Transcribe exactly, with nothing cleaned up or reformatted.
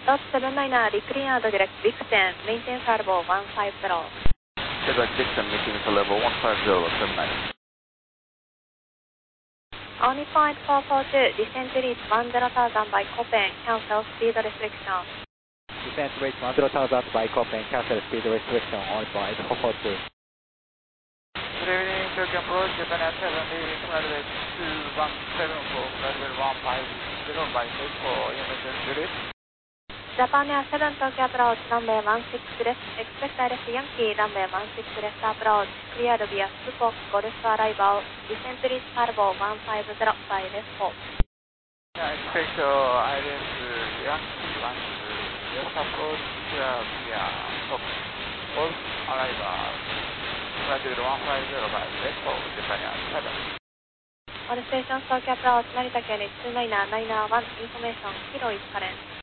Dot seven nine nine, decline direct Dixon, maintain flight level one five zero. Direct Dixon, maintain flight level one five zero, seven nine. Only point four four two, descent to reach one zero thousand by Copen, cancel speed restriction. Descent to reach one zero thousand by Copen, cancel speed restriction, only point four four two. Good evening, Tokyo approach, Japan Air seven, leaving flight level two one seven for flight level one five zero by six four, emergency release. Japan Air seven, Tokyo approach, runway one six left, expect direct Yankee, runway one six left approach, cleared via Suffolk, Golf arrival, descent to reach flight level one five zero by left four. Yeah, expect uh, I L S Yankee one left approach, cleared via Suffolk, Golf arrival, flight level one five zero by left four, Japan Air seven. All stations, Tokyo approach, Narita Kennedy two nine nine nine one, information, Kilo is current.